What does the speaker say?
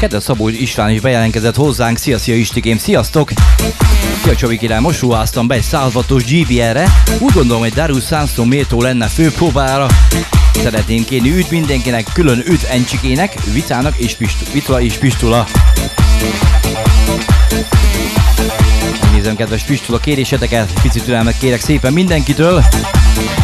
Kedves Szabó István is bejelentkezett hozzánk. Szia Istikém, sziasztok! Szia Csabi király, most ruháztam be egy 100 wattos GBR-re. Úgy gondolom, hogy Darius Sandstorm méltó lenne főpróbára. Szeretném kérni üdv mindenkinek, külön üdv Encsikének, Vicának és Vitula és Pistula. Megnézem kedves Pistula kéréseteket, picit türelmet kérek szépen mindenkitől.